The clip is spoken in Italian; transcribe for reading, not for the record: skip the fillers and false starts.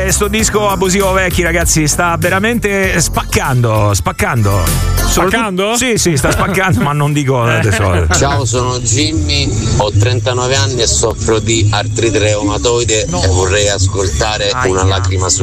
sto disco abusivo vecchi, ragazzi, sta veramente spaccando. Spaccando? Sì, sta spaccando, ma non dico tesoro. Ciao, sono Jimmy, ho 39 anni e soffro di artrite reumatoide e vorrei ascoltare Una lacrima su